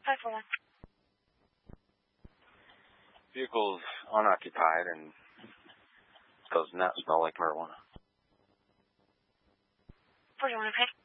541. Vehicle's unoccupied and does not smell like marijuana. 41, okay.